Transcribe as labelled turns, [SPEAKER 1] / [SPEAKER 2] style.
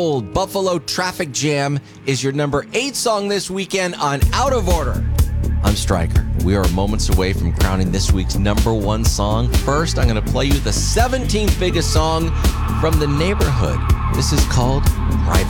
[SPEAKER 1] Old Buffalo Traffic Jam is your number 8 song this weekend on Out of Order. I'm Stryker. We are moments away from crowning this week's number 1 song. First, I'm going to play you the 17th biggest song from the neighborhood. This is called Private.